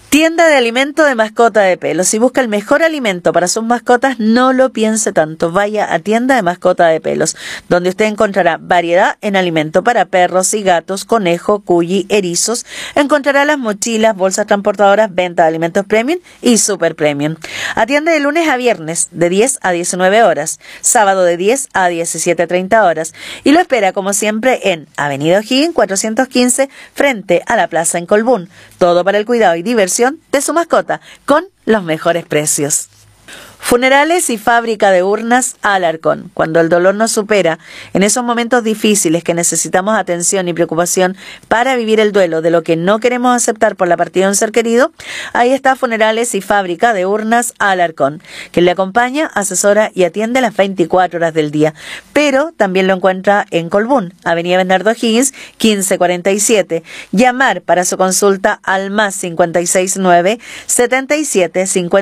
Tienda de alimento de mascota de pelo. Si busca el mejor alimento para sus mascotas, no lo piense tanto. Vaya a Tienda de mascota de pelos, donde usted encontrará variedad en alimento para perros y gatos, conejo, cuyi, erizos. Encontrará las mochilas, bolsas transportadoras, venta de alimentos premium y super premium. Atiende de lunes a viernes de 10 a 19 horas, sábado de 10 a 17:30 horas. Y lo espera como siempre en Avenida O'Higgins 415, frente a la plaza en Colbún. Todo para el cuidado y diversión de su mascota con los mejores precios. Funerales y fábrica de urnas Alarcón. Cuando el dolor nos supera, en esos momentos difíciles que necesitamos atención y preocupación para vivir el duelo de lo que no queremos aceptar por la partida de un ser querido, ahí está Funerales y fábrica de urnas Alarcón, que le acompaña, asesora y atiende las 24 horas del día. Pero también lo encuentra en Colbún, Avenida Bernardo Higgins, 1547. Llamar para su consulta al +569 77 50